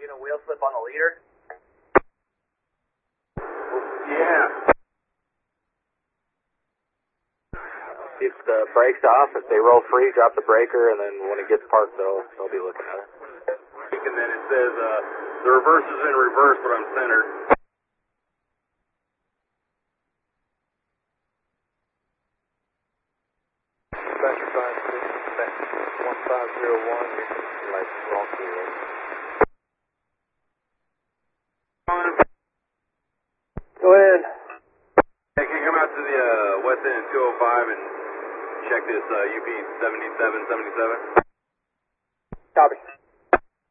get a wheel slip on the leader? Yeah. If the brake's off, if they roll free, drop the breaker, and then when it gets parked, they'll be looking at it. And then it says the reverse is in reverse, but I'm centered. Dispatcher 1501, like wrong freeway. Go ahead. Hey, can you come out to the west end 205 and check this UP 7777? Copy.